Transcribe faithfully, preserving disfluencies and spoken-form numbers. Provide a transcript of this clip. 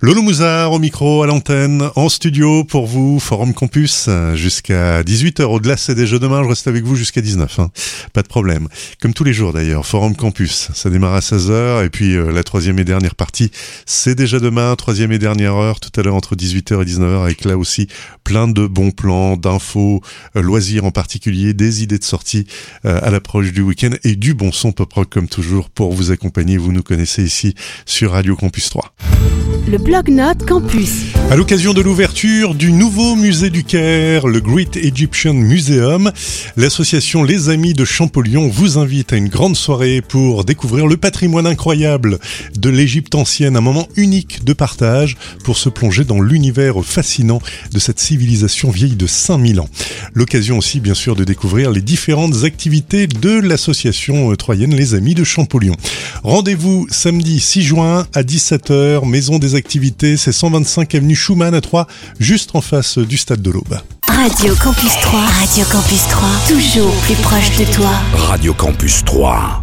Lolo Mouzard au micro, à l'antenne, en studio pour vous, Forum Campus, jusqu'à dix-huit heures. Au-delà, c'est déjà demain, je reste avec vous jusqu'à dix-neuf, hein. Pas de problème. Comme tous les jours d'ailleurs, Forum Campus, ça démarre à seize heures, et puis euh, la troisième et dernière partie, c'est déjà demain, troisième et dernière heure, tout à l'heure entre dix-huit heures et dix-neuf heures, avec là aussi plein de bons plans, d'infos, euh, loisirs en particulier, des idées de sortie euh, à l'approche du week-end, et du bon son pop rock comme toujours pour vous accompagner. Vous nous connaissez ici sur Radio Campus trois. Le Blog-Notes Campus. À l'occasion de l'ouverture du nouveau musée du Caire, le Great Egyptian Museum, l'association Les Amis de Champollion vous invite à une grande soirée pour découvrir le patrimoine incroyable de l'Égypte ancienne, un moment unique de partage pour se plonger dans l'univers fascinant de cette civilisation vieille de cinq mille ans. L'occasion aussi, bien sûr, de découvrir les différentes activités de l'association troyenne Les Amis de Champollion. Rendez-vous samedi six juin à dix-sept heures, maison des activités, c'est cent vingt-cinq avenue Schumann à Troyes, juste en face du stade de l'Aube. Radio Campus trois, Radio Campus trois, toujours plus proche de toi. Radio Campus trois.